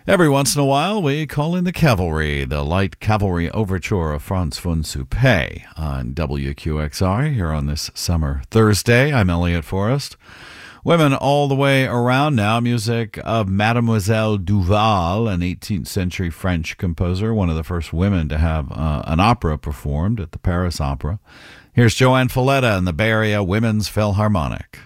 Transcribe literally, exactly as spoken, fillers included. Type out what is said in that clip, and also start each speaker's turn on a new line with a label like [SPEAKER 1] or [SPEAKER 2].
[SPEAKER 1] Every once in a while, we call in the cavalry, the light cavalry overture of Franz von Suppé on W Q X R here on this summer Thursday. I'm Elliot Forrest. Women all the way around now. Music of Mademoiselle Duval, an eighteenth century French composer, one of the first women to have uh, an opera performed at the Paris Opera. Here's Joanne Falletta and the Bay Area Women's Philharmonic.